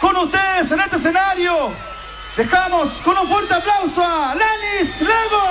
con ustedes en este escenario. Dejamos con un fuerte aplauso a Lanis Lagos.